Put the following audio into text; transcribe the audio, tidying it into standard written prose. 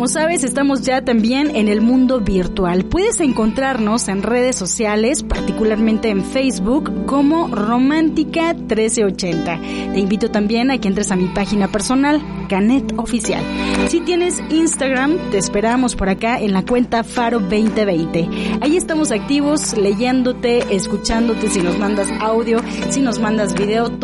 como sabes, estamos ya también en el mundo virtual. Puedes encontrarnos en redes sociales, particularmente en Facebook, como Romántica 1380. Te invito también a que entres a mi página personal, Canet Oficial. Si tienes Instagram, te esperamos por acá en la cuenta Faro 2020. Ahí estamos activos, leyéndote, escuchándote, si nos mandas audio, si nos mandas video,